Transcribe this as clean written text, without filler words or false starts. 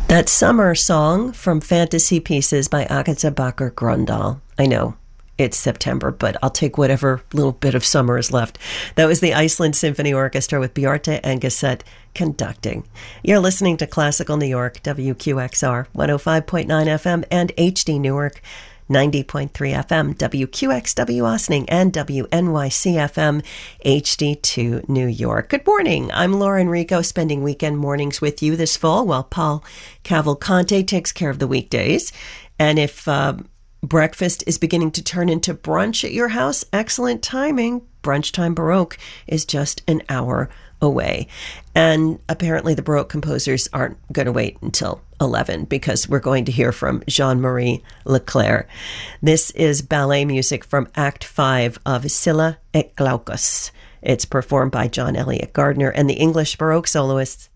That summer song from Fantasy Pieces by Agatha Bakker-Grøndahl. I know it's September, but I'll take whatever little bit of summer is left. That was the Iceland Symphony Orchestra with Bjarte Engeset conducting. You're listening to Classical New York, WQXR 105.9 FM and HD Newark 90.3 FM, WQXW Ossining, and WNYC FM HD2 New York. Good morning. I'm Lauren Rico, spending weekend mornings with you this fall while Paul Cavalcante takes care of the weekdays. And if breakfast is beginning to turn into brunch at your house, excellent timing. Brunch Time Baroque is just an hour away. And apparently the Baroque composers aren't going to wait until 11 because we're going to hear from Jean-Marie Leclerc. This is ballet music from Act 5 of Scylla et Glaucus. It's performed by John Elliott Gardner and the English Baroque soloists